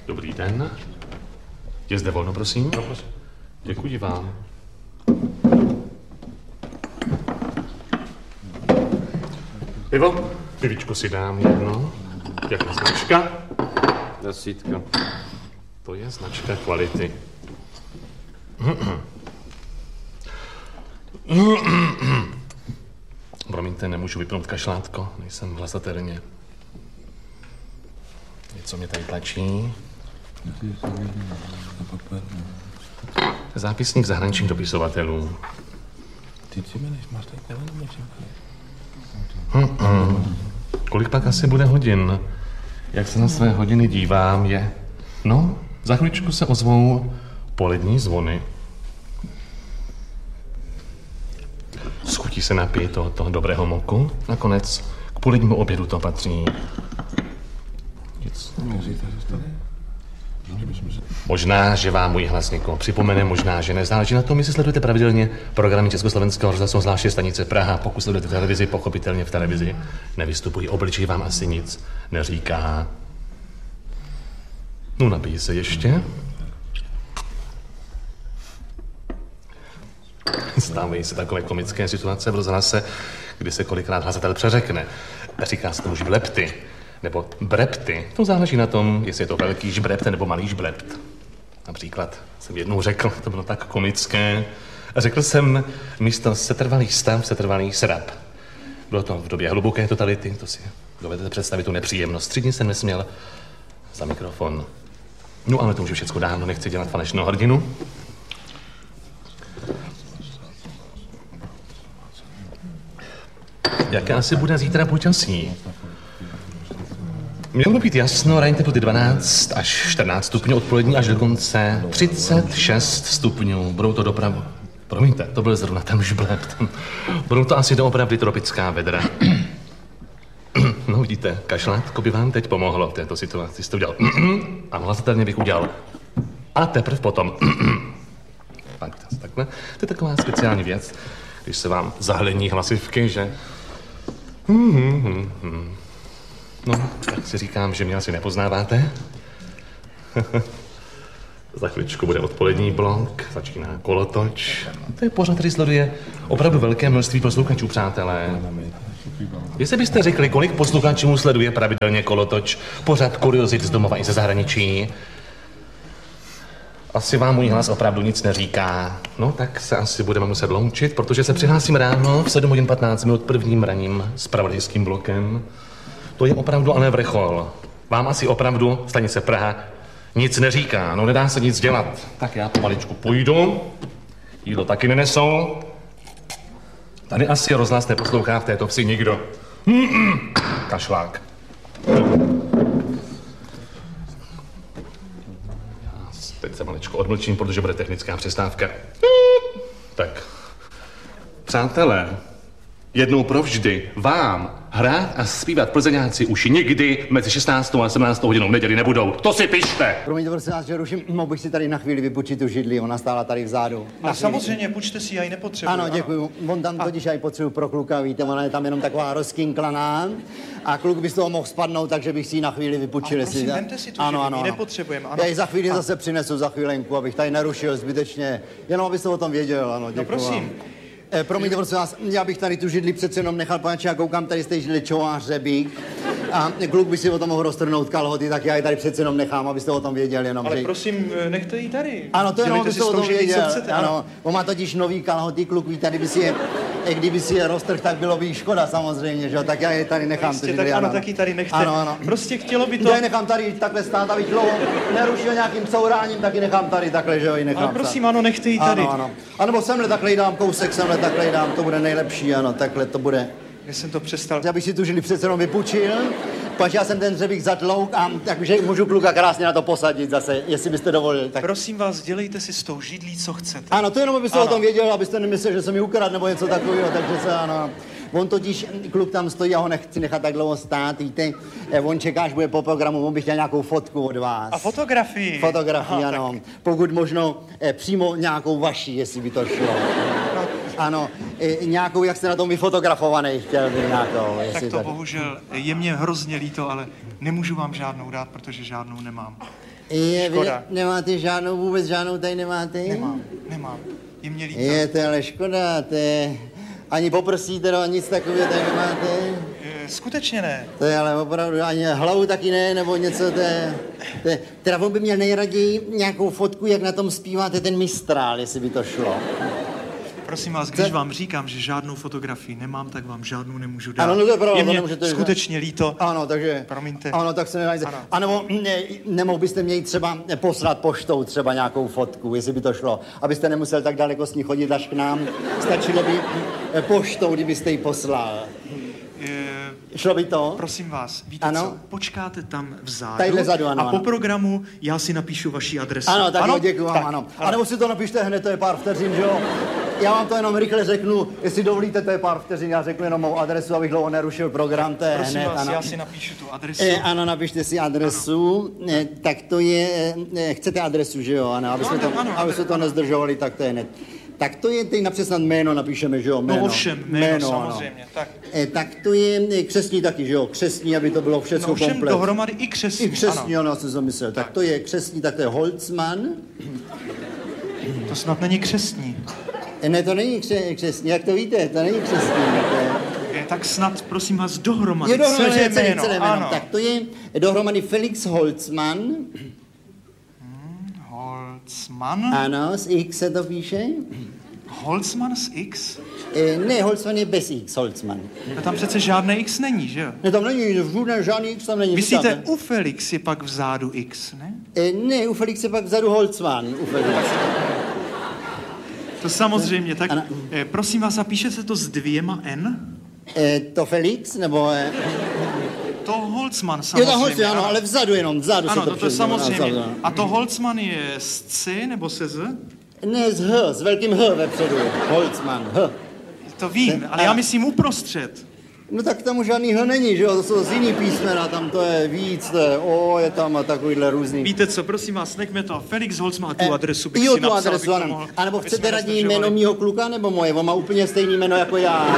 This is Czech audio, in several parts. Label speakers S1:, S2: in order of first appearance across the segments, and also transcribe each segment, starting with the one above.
S1: Dobrý den. Je zde volno, prosím? No, prosím. Děkuji vám. Pivo? Pivíčko si dám jedno. Jaká značka?
S2: 10.
S1: To je značka kvality. Promiňte, nemůžu vypnout kašlátko, nejsem hlasatelně. Něco mě tady tlačí. Zápisník zahraničních dopisovatelů. Kolik pak asi bude hodin? Jak se na své hodiny dívám, je... No, za chvíličku se ozvou polední zvony. Schutí se napít toho dobrého moku. Nakonec k polednímu obědu to patří. Možná, že vám můj hlas někoho připomene, možná, že nezáleží na tom, jestli sledujete pravidelně programy Československého rozhlasu, zvláště stanice Praha. Pokud sledujete televizi, pochopitelně v televizi nevystupují. Obličej vám asi nic neříká. No, napij se ještě. Stávají se takové komické situace v rozhlase, kdy se kolikrát hlasatel přeřekne. Říká se tomu žblepty, nebo brepty. To záleží na tom, jestli je to velký žbrept nebo malý žblept. Například jsem jednou řekl, to bylo tak komické, řekl jsem místo setrvalý stav, setrvalý srap. Bylo to v době hluboké totality, to si dovedete představit tu nepříjemnost. 3 dny jsem nesměl za mikrofon. No ale to už je všecko dávno, nechci dělat falešnou hrdinu. Jaké asi bude zítra počasí? Mělo by být jasno, ranní teploty 12 až 14 stupňů, odpolední až dokonce 36 stupňů. Budou to dopravu. Promiňte, to byl zrovna ten žblept. Budou to asi doopravdy tropická vedra. No vidíte, kašlátko by vám teď pomohlo v této situaci. Jste udělal a hlasatelně bych udělal a teprve potom. Fakt, takhle. To je taková speciální věc, když se vám zahlení hlasivky, že... No, tak si říkám, že mě asi nepoznáváte. Za chvíličku bude odpolední blok, začíná kolotoč. To je pořad, který sleduje opravdu velké množství posluchačů, přátelé. Jestli byste řekli, kolik posluchačů sleduje pravidelně kolotoč, pořad kuriozit z domova i ze zahraničí, asi vám můj hlas opravdu nic neříká. No, tak se asi budeme muset loučit, protože se přihlásím ráno v 7 hodin 15 minut prvním ranním zpravodajským blokem. To je opravdu ale vrchol. Vám asi opravdu stanice Praha nic neříká. No, nedá se nic dělat. Tak já pomaličku půjdu. Jídlo taky nenesou. Tady asi rozhlas neposlouchá v této vsi nikdo. Kašlák. Teď se maličko odmlčím, protože bude technická přestávka. Tak, přátelé, jednou provždy vám hrát a zpívat plzeňáci už nikdy mezi 16. a 17. hodinou v neděli nebudou. To si pište!
S3: Promiňte, prosím vás, že ruším, mohl bych si tady na chvíli vypočít tu židli, ona stála tady vzadu.
S4: A samozřejmě, půjčte si, já ji nepotřebuji.
S3: Ano, děkuju. On tam totiž já ji potřebuji pro kluka, víte, ona je tam jenom taková rozkinklaná a kluk by z toho mohl spadnout, takže bych si ji na chvíli vypočil.
S4: Prosím, vemte si tu židli, ji nepotřebujeme.
S3: Já ji za chvíli zase přinesu, za chvílenku, abych tady nerušil zbytečně, jenom abyste o tom věděl, ano, děkuju.
S4: No prosím.
S3: Promiňte, prosím vás, já bych tady tu židli přece jenom nechal, paneče, já koukám tady z té židli čovář řebík a kluk by si o tom mohl roztrhnout kalhoty, tak já ji tady přece jenom nechám, abyste o tom věděl jenom.
S4: Ale
S3: že...
S4: prosím, nechte ji tady.
S3: Ano, to jenom abyste o tom věděl.
S4: Chcete,
S3: ano. On má totiž nový kalhoty, kluk ví, tady kdyby si je roztrh, tak bylo by jí škoda samozřejmě, že jo, tak já je tady nechám.
S4: Jistě, tak ano, tak ji tady nechte.
S3: Ano.
S4: Prostě chtělo by to...
S3: Já nechám tady takhle stát, abych dlouho nerušil nějakým couráním, tak ji nechám tady takhle, že jo, ji nechám.
S4: Ale prosím, ano, nechte ji tady.
S3: Ano. A nebo semhle takhle dám kousek, semhle takhle dám, to bude nejlepší, ano, takhle to bude.
S4: Já jsem to přestal.
S3: Já bych si tu židli přece jenom vypůjčil, pač já jsem ten dřebík zatlouk a takže můžu kluka krásně na to posadit zase, jestli byste dovolil. Tak...
S4: Prosím vás, dělejte si s tou židlí, co chcete.
S3: Ano, to jenom abyste o tom věděl, abyste nemyslel, že jsem ji ukradl nebo něco takového, takže se ano. On totiž, kluk tam stojí, já ho nechci nechat tak dlouho stát, víte, on čeká, až bude po programu, on by chtěl nějakou fotku od vás.
S4: A fotografii?
S3: Fotografii, ano. Tak... Pokud možno přímo nějakou vaší, jestli by to šlo. Ano, nějakou, jak jste na tom vyfotografovaný, chtěl bych nějakou.
S4: Tak to bohužel, je mě hrozně líto, ale nemůžu vám žádnou dát, protože žádnou nemám. Škoda.
S3: Nemáte žádnou, vůbec žádnou tady nemáte?
S4: Nemám. Je mě líto.
S3: To je ale škoda, to je... Ani poprsí teda, nic takového tady nemáte?
S4: Skutečně ne.
S3: To je ale opravdu, ani hlavu taky ne, nebo něco, to je... Teda on by měl nejraději nějakou fotku, jak na tom zpíváte ten Mistrál, jestli by to šlo.
S4: Prosím vás, když vám říkám, že žádnou fotografii nemám, tak vám žádnou nemůžu dát.
S3: Ano, no to je pravda,
S4: je mě
S3: nemůžete,
S4: skutečně líto.
S3: Ano, takže...
S4: Promiňte.
S3: Ano, tak se nedáte. A nebo nemohl byste mě třeba poslat poštou třeba nějakou fotku, jestli by to šlo, abyste nemusel tak daleko s ní chodit až k nám. Stačilo by poštou, kdybyste ji poslal. Šlo by to?
S4: Prosím vás, víte
S3: ano?
S4: co? Počkáte tam vzadu.
S3: Tadyhle vzadu, ano,
S4: a po programu já si napíšu vaši adresu.
S3: Ano, tak jo, děkuji vám,
S4: tak,
S3: ano. A nebo si to napište hned, to je pár vteřin, že jo? Já vám to jenom rychle řeknu, jestli dovolíte, to je pár vteřin, já řeknu jenom mou adresu, abych dlouho nerušil program, to je
S4: prosím
S3: hned,
S4: vás,
S3: ano.
S4: já si napíšu tu adresu.
S3: Ano, napište si adresu, tak to je, chcete adresu, že jo, ano, aby se to nezdržovali, tak to je hned. Tak to je, teď napřed snad jméno napíšeme, že jo, jméno.
S4: No ovšem, jméno samozřejmě,
S3: ano.
S4: tak.
S3: Tak to je křestní taky, že jo, křestní, aby to bylo všechno komplet.
S4: No ovšem dohromady i křestní,
S3: I křestní, ano, jsem zamyslel. Tak to je křestní, tak to je Holzmann.
S4: To snad není křestní.
S3: Ne, to není křestní, jak to víte, to není křestní.
S4: Tak snad, prosím vás, dohromady,
S3: Je dohromady
S4: celé jméno.
S3: Ano. Tak to je dohromady Felix Holzmann.
S4: Holzmann?
S3: Ano, z X se to píše.
S4: Holzmann z X?
S3: Ne, Holzmann je bez X, Holzmann.
S4: No tam přece žádné X není, že jo?
S3: Ne, tam není, žádný X tam není.
S4: Myslíte, u Felix je pak vzadu X, ne?
S3: Ne, u Felix je pak vzadu Holzmann, u Felix.
S4: To samozřejmě, tak prosím vás, zapíšete to s 2 N?
S3: To Felix, nebo...
S4: To Holzmann samozřejmě.
S3: Jo, to Holzmann, ano, ale vzadu jenom, vzadu
S4: ano,
S3: se to
S4: to samozřejmě.
S3: Vzadu.
S4: A to Holzmann je s C nebo se Z?
S3: Ne, s H, s velkým H vepředu. Holzmann, H.
S4: To vím, ale já myslím uprostřed.
S3: No tak tam žádný H není, že jo, to jsou z jiný písmena, tam to je víc, to je O, je tam a takovýhle různý.
S4: Víte co, prosím vás, nechme to. Felix Holzmann a tu adresu bych
S3: jo,
S4: si
S3: tu
S4: napsal,
S3: adresu, ano.
S4: mohl,
S3: A nebo chcete radní
S4: nezdržovali.
S3: jméno mýho kluka, nebo moje? On má úplně stejný jméno jako já.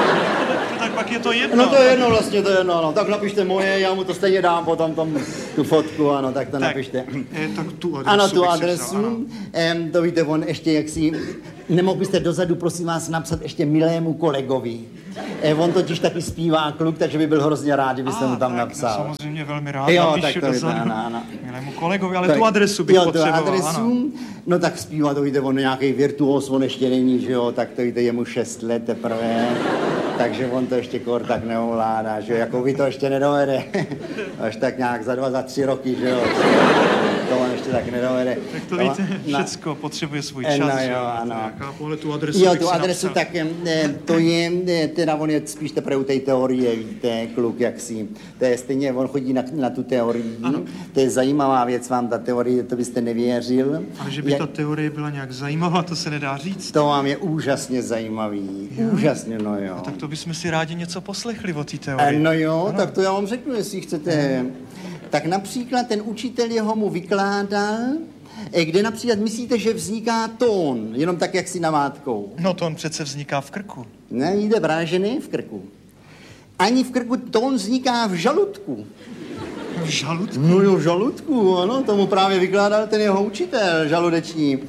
S4: Tak pak je to jedno.
S3: No to je jedno vlastně, to je jedno, ano. Tak napište moje, já mu to stejně dám potom tu fotku, ano, tak to napište.
S4: Tak tu adresu
S3: Ano, tu
S4: bych si
S3: adresu,
S4: vzal, ano.
S3: to víte, on ještě jaksi, nemohl byste dozadu, prosím vás, napsat ještě milému kolegovi. On totiž taky zpívá kluk, takže by byl hrozně rád, kdybyste mu tam napsal.
S4: No, samozřejmě velmi rád,
S3: Jo,
S4: napíšu
S3: tak to víte,
S4: dozadu
S3: ano.
S4: milému kolegovi, ale
S3: Tak,
S4: tu adresu bych potřeboval,
S3: tu adresu,
S4: ano.
S3: no tak zpívá, to víte, on nějaký virtuos, on ještě není, že jo, tak to víte, je mu 6 let teprve, takže on to ještě kor tak neovládá, že jo, jako vy to ještě nedovede, až tak nějak za 2, za 3 roky, že jo, to on ještě tak nedovede.
S4: Tak to víte, všecko potřebuje svůj čas,
S3: no,
S4: že
S3: jo, ano.
S4: Chápu, ale tu adresu
S3: Jo,
S4: bych
S3: tu
S4: si
S3: adresu,
S4: napsal.
S3: tak to je, teda on je spíš teprve u té teorie, víte, kluk jaksi. To je stejně, on chodí na tu teorii. Ano. To je zajímavá věc vám, ta teorie, to byste nevěřil.
S4: Ale že by ta teorie byla nějak zajímavá, to se nedá říct.
S3: To vám je úžasně zajímavý. Jo? Úžasně, no jo.
S4: No, tak to bychom si rádi něco poslechli o té teorii.
S3: No jo, ano. Tak to já vám řeknu, jestli chcete. Tak například ten učitel jeho mu vykládal, kde například myslíte, že vzniká tón, jenom tak, jak si namátkou.
S4: No to on přece vzniká v krku.
S3: Ne, jde právě, že ne v krku. Ani v krku, tón vzniká v žaludku.
S4: V žaludku?
S3: No jo, v žaludku, ano, tomu právě vykládal ten jeho učitel žaludeční.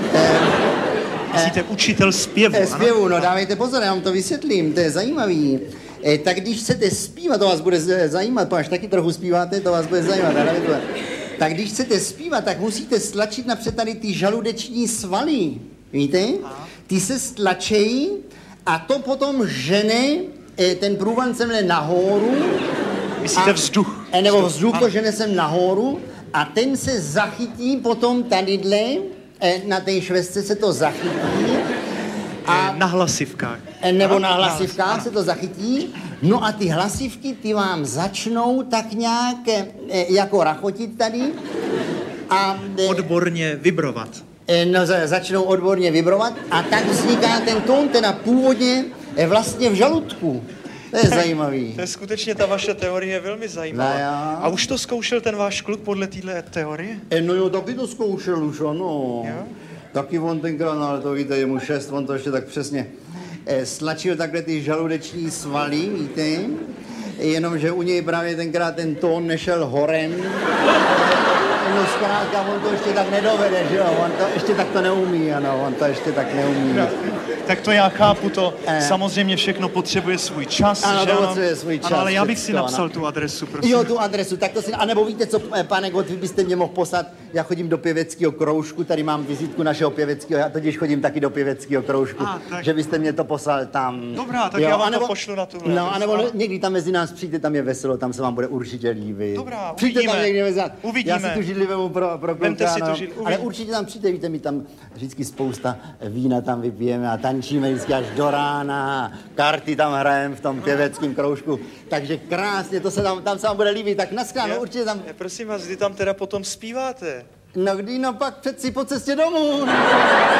S4: Myslíte učitel zpěvu,
S3: Zpěvu, no dávejte pozor, já vám to vysvětlím, to je zajímavý. Tak když chcete zpívat, to vás bude zajímat, protože taky trochu zpíváte, to vás bude zajímat. Tak když chcete zpívat, tak musíte stlačit napřed tady ty žaludeční svaly, víte? Ty se stlačejí a to potom žene ten průvan semhle nahoru.
S4: Myslíte vzduch?
S3: Nebo vzduch to žene sem nahoru a ten se zachytí potom tadyhle, na té švestce se to zachytí.
S4: A na hlasivkách.
S3: Nebo na hlasivkách se to zachytí. No a ty hlasivky, ty vám začnou tak nějak jako rachotit tady. A
S4: odborně vibrovat.
S3: No, začnou odborně vibrovat a tak vzniká ten tón, teda původně vlastně v žaludku. To je zajímavý.
S4: To je skutečně, ta vaše teorie je velmi zajímavá.
S3: No,
S4: a už to zkoušel ten váš kluk podle téhle teorie?
S3: No jo, taky to zkoušel už, ano.
S4: Jo?
S3: Taky on tenkrát, no, ale to víte, je mu 6, on to ještě tak přesně stlačil takhle ty žaludeční svaly, víte. jenomže u něj právě tenkrát ten tón nešel horem. No zkrátka, on to ještě tak nedovede, že jo, on to ještě tak to neumí, ano, on to ještě tak neumí.
S4: No, tak to já chápu, to samozřejmě všechno potřebuje svůj čas,
S3: ano,
S4: že
S3: to
S4: ano?
S3: potřebuje svůj čas.
S4: Ano, ale já bych si
S3: všecko,
S4: napsal
S3: ano.
S4: tu adresu, prosím.
S3: Jo, tu adresu, tak to si, anebo víte co, pane Gottwald, byste mě mohl poslat, já chodím do pěveckého kroužku, tady mám vizitku našeho pěveckého, já totiž chodím taky do pěveckého kroužku,
S4: tak.
S3: že byste mě to poslal tam.
S4: Dobrá, tak já vám to pošlu na tuhle
S3: No,
S4: adresu.
S3: anebo někdy tam mezi nás přijďte, tam je veselo, tam se vám bude určitě líbit.
S4: Dobrá,
S3: přijďte
S4: uvidíme.
S3: tam někdy mezi nás.
S4: Uvidíme.
S3: Já si tu židli vemu pro
S4: Vemte
S3: kluka,
S4: si tu
S3: no.
S4: židli,
S3: Ale
S4: uvidíme.
S3: určitě tam přijďte, víte, my tam vždycky spousta vína tam vypijeme a tančíme vždycky až do rána, karty tam hrajeme v tom pěveckém kroužku, takže krásně, to se tam se vám bude líbit, tak naschledanou, určitě tam,
S4: Prosím vás, kdy tam teda potom zpíváte?
S3: no kdy, no pak přeci po cestě domů.